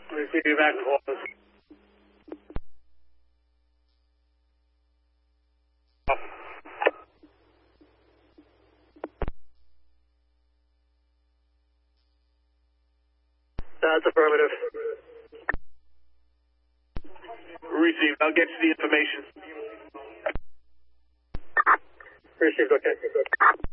Receive back and forth. That's affirmative. Receive. I'll get you the information. Received, okay.